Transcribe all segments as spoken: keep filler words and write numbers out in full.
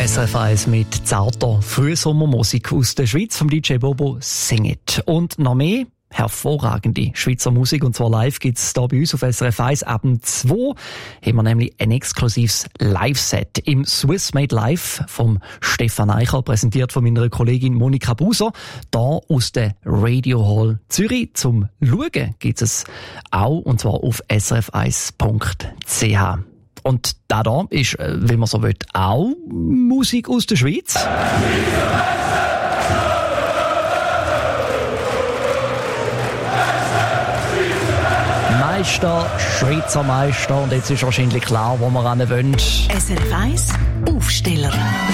S R F eins mit zarter Frühsommermusik aus der Schweiz vom D J Bobo Sing It. Und noch mehr hervorragende Schweizer Musik, und zwar live gibt's da bei uns auf S R F eins. Ab zwei haben wir nämlich ein exklusives Live-Set im Swiss Made Live vom Stefan Eicher, präsentiert von meiner Kollegin Monika Buser, da aus der Radio Hall Zürich. Zum Schauen gibt's es auch, und zwar auf s r f eins punkt c h. Und da da ist, wenn man so will, auch Musik aus der Schweiz. Meister, Schweizer Meister, und jetzt ist wahrscheinlich klar, wo wir ran wollen. S R F eins Aufsteller.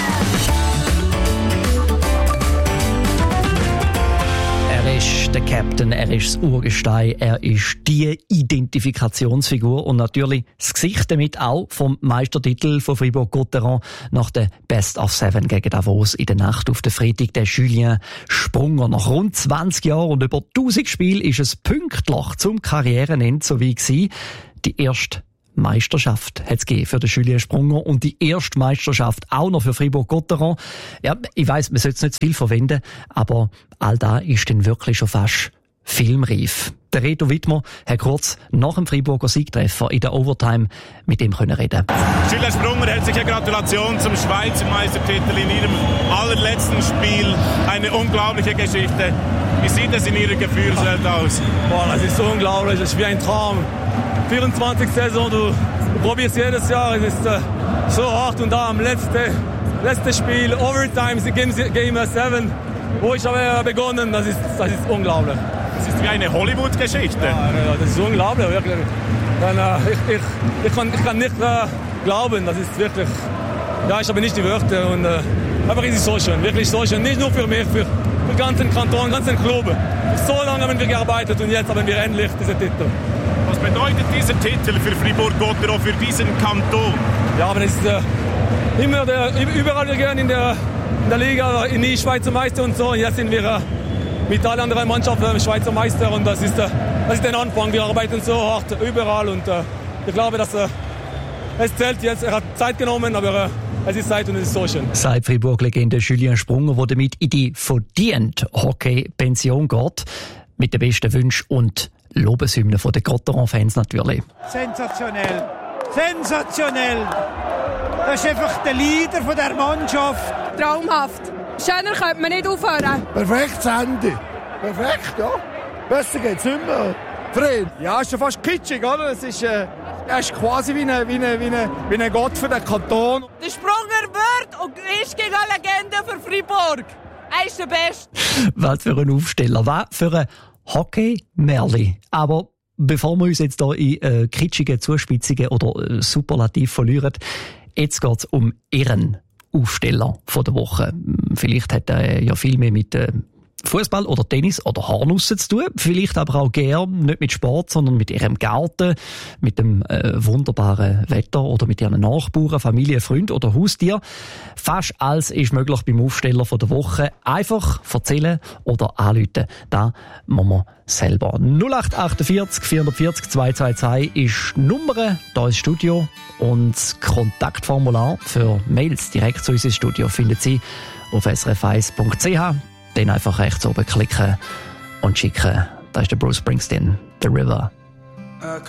Er ist der Captain, er ist das Urgestein, er ist die Identifikationsfigur und natürlich das Gesicht damit auch vom Meistertitel von Fribourg-Gotteron nach der Best of Seven gegen Davos in der Nacht auf den Freitag, der Julien Sprunger. Nach rund zwanzig Jahren und über tausend Spielen ist es pünktlich zum Karrierenende so wie gewesen. Die erste Meisterschaft hat es gegeben für den Julien Sprunger und die erste Meisterschaft auch noch für Fribourg-Gotteron. Ja, ich weiss, man sollte es nicht zu viel verwenden, aber all da ist dann wirklich schon fast filmreif. Der Reto Wittmer hat kurz nach dem Freiburger Siegtreffer in der Overtime mit ihm können reden. Julien Sprunger, herzliche Gratulation zum Schweizer Meistertitel in Ihrem allerletzten Spiel. Eine unglaubliche Geschichte. Wie sieht es in Ihrer Gefühlswelt aus? Boah, das ist so unglaublich, das ist wie ein Traum. vierundzwanzig Saison, du, du probierst jedes Jahr, es ist äh, so hart, und da am letzten letzte Spiel, Overtime, Game, Game sieben, wo ich habe begonnen, das ist, das ist unglaublich. Das ist wie eine Hollywood-Geschichte. Ja, das ist unglaublich, wirklich. Dann, äh, ich, ich, ich, kann, ich kann nicht äh, glauben, das ist wirklich, ja, ich habe nicht die Wörter, und äh, aber es ist so schön, wirklich so schön, nicht nur für mich, für den ganzen Kanton, den ganzen Club. So lange haben wir gearbeitet und jetzt haben wir endlich diesen Titel. Was bedeutet dieser Titel für Fribourg-Gotteron, für diesen Kanton? Ja, aber es ist äh, immer der, überall wir gehen in der, in der Liga, in die Schweizer Meister und so. Und jetzt sind wir äh, mit allen anderen Mannschaften Schweizer Meister, und das ist, äh, das ist der Anfang. Wir arbeiten so hart überall, und äh, ich glaube, dass äh, es zählt jetzt. Er hat Zeit genommen, aber äh, es ist Zeit und es ist so schön. Seit Fribourg-Legende Julien Sprunger, der damit in die verdiente Hockey-Pension geht, mit den besten Wünschen und Lobeshymnen von den Gotteron-Fans natürlich. Sensationell. Sensationell. Das ist einfach der Leader von der Mannschaft. Traumhaft. Schöner könnte man nicht aufhören. Perfektes Ende. Perfekt, ja. Besser geht's nicht mehr. Fred. Ja, ist schon fast kitschig, oder? Es ist, äh, er ist quasi wie ein wie eine, wie eine, wie eine Gott für den Kanton. Der Sprunger wird und ist gegen eine Legende für Fribourg. Er ist der Beste. Was für ein Aufsteller. Was für ein Hockey-Merli. Aber bevor wir uns jetzt hier in äh, kitschige Zuspitzungen oder äh, Superlativ verlieren, jetzt geht es um ihren Aufsteller von der Woche. Vielleicht hat er ja viel mehr mit äh, Fußball oder Tennis oder Haarnussen zu tun. Vielleicht aber auch gern nicht mit Sport, sondern mit ihrem Garten, mit dem äh, wunderbaren Wetter oder mit ihren Nachbarn, Familie, Freund oder Haustier. Fast alles ist möglich beim Aufsteller von der Woche. Einfach erzählen oder anrufen. Da machen wir selber. null acht achtundvierzig vierhundertvierzig zweihundertzweiundzwanzig ist die Nummer hier ins Studio, und das Kontaktformular für Mails direkt zu unserem Studio findet Sie auf s r f eins punkt c h. Dann einfach rechts oben klicken und schicken. Da ist der Bruce Springsteen, The River.